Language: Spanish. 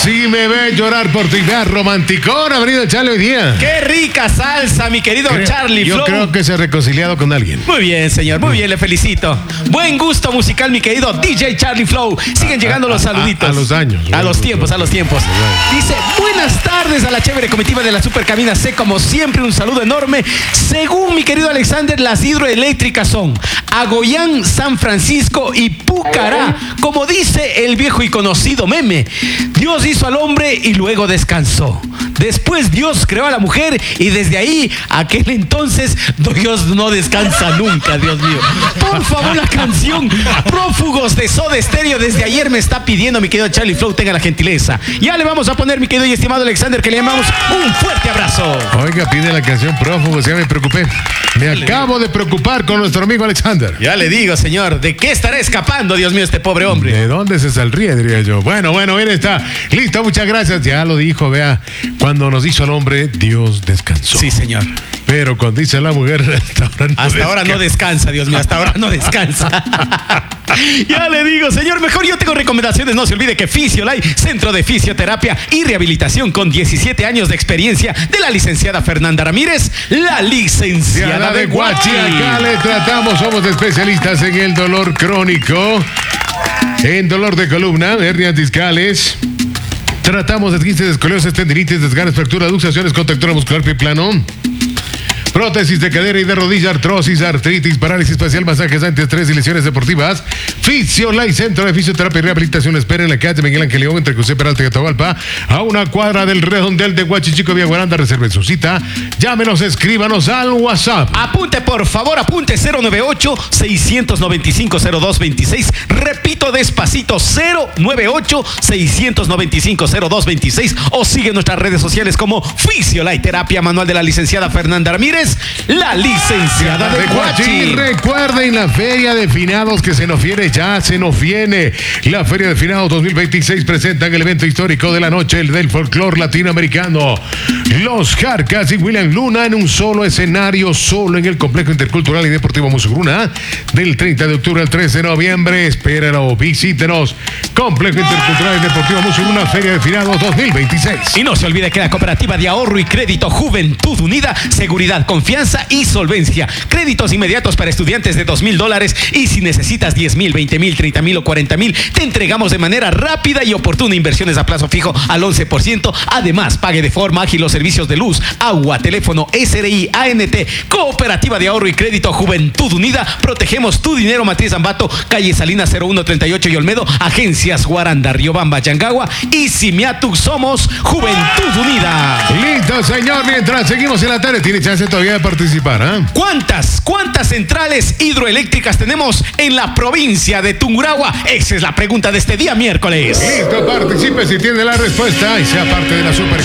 Si me ve llorar por tu idea romanticón, ha venido Charlie hoy día. ¡Qué rica salsa, mi querido Charlie Flow! Yo creo que se ha reconciliado con alguien. Muy bien, señor, muy bien, le felicito. Buen gusto musical, mi querido DJ Charlie Flow. Siguen llegando los saluditos. A los años. A los tiempos. Dice, buenas tardes a la chévere comitiva de la Supercabina C. Como siempre, un saludo enorme. Según mi querido Alexander, las hidroeléctricas son Agoyán, San Francisco y Pucará. Como dice el viejo y conocido meme, Dios hizo al hombre y luego descansó. Después Dios creó a la mujer y desde ahí, aquel entonces, Dios no descansa nunca, Dios mío. Por favor, la canción Prófugos de Soda Stereo desde ayer me está pidiendo mi querido Charlie Flow, tenga la gentileza. Ya le vamos a poner, mi querido y estimado Alexander, que le llamamos un fuerte abrazo. Oiga, pide la canción Prófugos, ya me preocupé. Me acabo de preocupar con nuestro amigo Alexander. Ya le digo, señor, ¿de qué estará escapando, Dios mío, este pobre hombre? ¿De dónde se saldría, diría yo? Bueno, bien está. Listo, muchas gracias. Ya lo dijo, vea. Cuando nos hizo al hombre, Dios descansó. Sí, señor. Pero cuando dice la mujer, hasta ahora no descansa, Dios mío, hasta ahora no descansa. Ya le digo, señor, mejor yo tengo recomendaciones. No se olvide que Fisiolife, centro de fisioterapia y rehabilitación con 17 años de experiencia de la licenciada Fernanda Ramírez, la licenciada de Guachi. Acá le tratamos, somos especialistas en el dolor crónico, en dolor de columna, hernias discales. Tratamos de esguinces, escoliosis, tendinitis, desgarres, fracturas, luxaciones, contractura muscular, pie plano, prótesis de cadera y de rodilla, artrosis, artritis, parálisis facial, masajes antiestrés y lesiones deportivas. Fisiolife, centro de fisioterapia y rehabilitación. Espera en la calle Miguel Ángel León, entre José Peralta y Atahualpa, a una cuadra del redondel de Huachichico, Vía Guaranda. Reserven su cita. Llámenos, escríbanos al WhatsApp. Apunte, por favor, apunte 098-695-0226. Repito despacito, 098-695-0226. O sigue nuestras redes sociales como Fisiolife, terapia manual de la licenciada Fernanda Ramírez, la licenciada de Guachi. Recuerden la Feria de Finados que se nos viene, ya se nos viene. La Feria de Finados 2026 presentan el evento histórico de la noche, el del folclore latinoamericano. Los Jarcas y William Luna en un solo escenario, solo en el Complejo Intercultural y Deportivo Musugruna, del 30 de octubre al 13 de noviembre. Espérenlo, visítenos. Complejo Intercultural y Deportivo Musugruna, Feria de Finados 2026. Y no se olvide que la Cooperativa de Ahorro y Crédito Juventud Unida, seguridad, confianza y solvencia. Créditos inmediatos para estudiantes de $2,000 y si necesitas 10,000, 20,000, 30,000 o 40,000, te entregamos de manera rápida y oportuna. Inversiones a plazo fijo al 11%. Además, pague de forma ágil los servicios de luz, agua, teléfono, SRI, ANT. Cooperativa de Ahorro y Crédito Juventud Unida. Protegemos tu dinero. Matriz Ambato, calle Salinas 0138 y Olmedo. Agencias Guaranda, Riobamba, Yangagua y Simiatu. Somos Juventud Unida. Listo, señor. Mientras seguimos en la tarde, tiene chance todavía de participar, ¿eh? ¿Cuántas centrales hidroeléctricas tenemos en la provincia de Tungurahua? Esa es la pregunta de este día miércoles. Listo, participe si tiene la respuesta y sea parte de la super